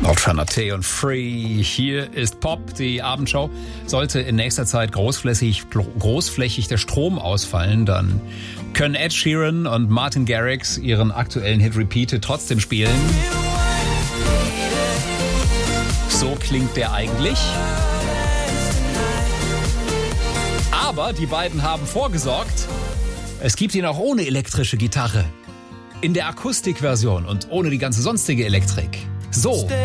Alternate und Free. Hier ist Pop, die Abendshow. Sollte in nächster Zeit großflächig der Strom ausfallen, dann können Ed Sheeran und Martin Garrix ihren aktuellen Hit Repeated trotzdem spielen. So klingt der eigentlich. Aber die beiden haben vorgesorgt, es gibt ihn auch ohne elektrische Gitarre. In der Akustikversion und ohne die ganze sonstige Elektrik. So